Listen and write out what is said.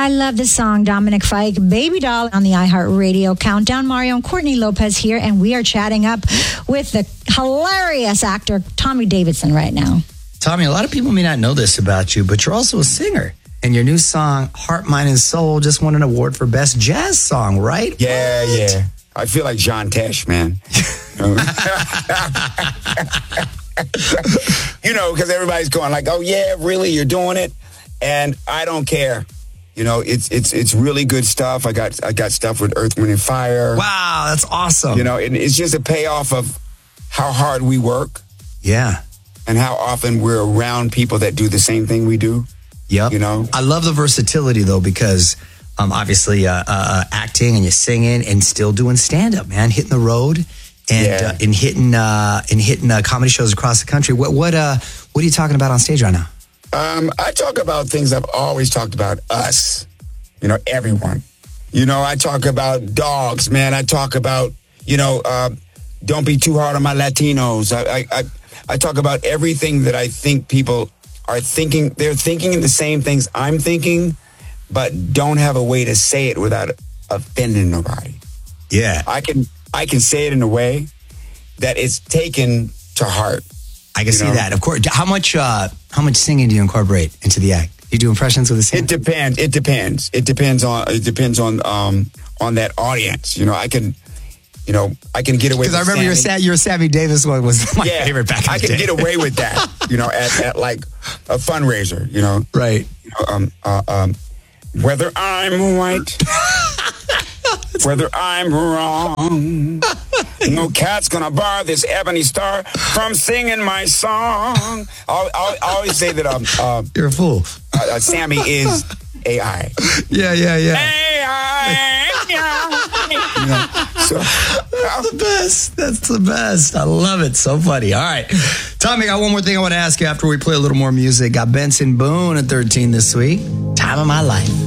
I love this song. Dominic Fike, Baby Doll on the iHeartRadio Countdown. Mario and Courtney Lopez here, and we are chatting up with the hilarious actor Tommy Davidson right now. Tommy, a lot of people may not know this about you, but you're also a singer. And your new song, Heart, Mind, and Soul, just won an award for Best Jazz Song, right? Yeah, yeah. I feel like John Tesh, man. You know, because everybody's going like, oh, yeah, really, you're doing it? And I don't care. You know, it's really good stuff. I got stuff with Earth, Wind, and Fire. Wow, that's awesome. You know, and it's just a payoff of how hard we work. Yeah. And how often we're around people that do the same thing we do. Yep. You know? I love the versatility, though, because obviously acting and you're singing and still doing stand-up, man, hitting the road and hitting comedy shows across the country. What are you talking about on stage right now? I talk about things I've always talked about, us, you know, everyone. You know, I talk about dogs, man. I talk about, you know, don't be too hard on my Latinos. I talk about everything that I think people are thinking. They're thinking the same things I'm thinking, but don't have a way to say it without offending nobody. Yeah. I can say it in a way that it's taken to heart. I can see that. Of course. How much singing do you incorporate into the act? You do impressions with the singing? It depends. It depends on that audience. You know, I can get away with. Because I remember your Sammy Davis one was my favorite back in the day. I can get away with that. You know, at like a fundraiser. You know, right. You know, whether I'm right, whether I'm wrong, no cat's gonna bar this ebony star from singing my song. I always say that you're a fool. Sammy is AI. Yeah. AI. You know, so, that's the best. That's the best. I love it. So funny. All right. Tommy, I got one more thing I want to ask you after we play a little more music. Got Benson Boone at 13 this week. Time of My Life.